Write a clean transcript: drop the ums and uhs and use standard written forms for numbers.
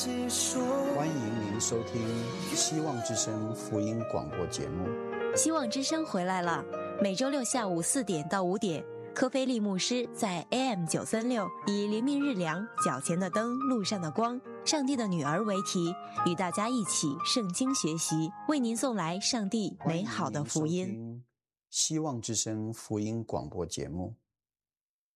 欢迎您收听希望之声福音广播节目。 希望之声回来了，每周六下午4点到5点，科菲利牧师在 AM936以灵命日粮、脚前的灯、路上的光、上帝的女儿为题，与大家一起圣经学习，为您送来上帝美好的福音。 希望之声福音广播节目。